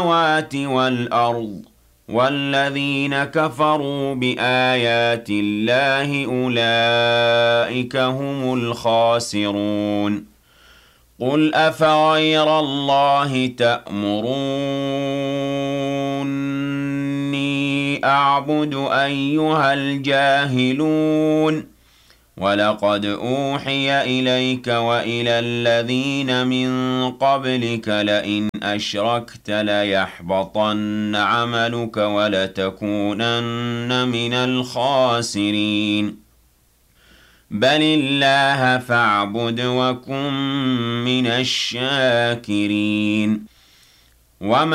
السماوات والأرض والذين كفروا بآيات الله أولئك هم الخاسرون قل أفغير الله تأمروني أعبد أيها الجاهلون ولقد أوحي إليك وإلى الذين من قبلك لئن أشركت ليحبطن عملك ولتكونن من الخاسرين بل الله فاعبد وكن من الشاكرين وما